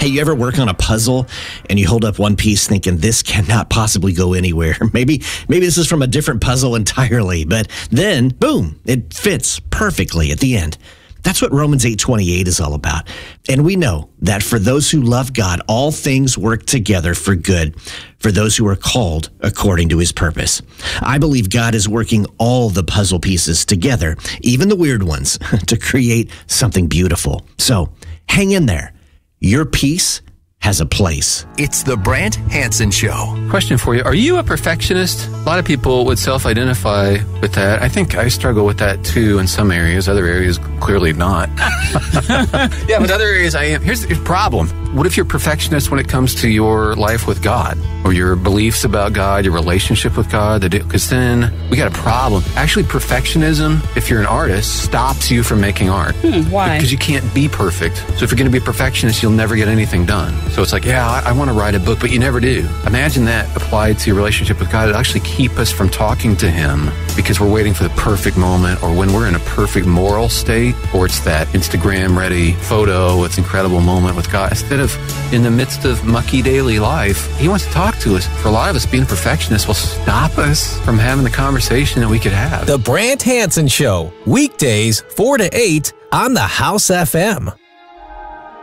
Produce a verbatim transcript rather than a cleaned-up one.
Hey, you ever work on a puzzle and you hold up one piece thinking this cannot possibly go anywhere? Maybe maybe this is from a different puzzle entirely, but then, boom, it fits perfectly at the end. That's what Romans eight twenty-eight is all about. And we know that for those who love God, all things work together for good, for those who are called according to his purpose. I believe God is working all the puzzle pieces together, even the weird ones, to create something beautiful. So hang in there. Your piece has a place. It's the Brant Hansen Show. Question for you. Are you a perfectionist? A lot of people would self-identify with that. I think I struggle with that too in some areas. Other areas, clearly not. Yeah, but other areas I am. Here's the problem. What if you're a perfectionist when it comes to your life with God or your beliefs about God, your relationship with God? Because then we got a problem. Actually, perfectionism, if you're an artist, stops you from making art. Hmm, why? Because you can't be perfect. So if you're going to be a perfectionist, you'll never get anything done. So it's like, yeah, I, I want to write a book, but you never do. Imagine that applied to your relationship with God. It'll actually keep us from talking to him because we're waiting for the perfect moment, or when we're in a perfect moral state, or it's that Instagram-ready photo with incredible moment with God. Instead of in the midst of mucky daily life, he wants to talk to us. For a lot of us, being perfectionists will stop us from having the conversation that we could have. The Brant Hansen Show, weekdays four to eight on the House F M.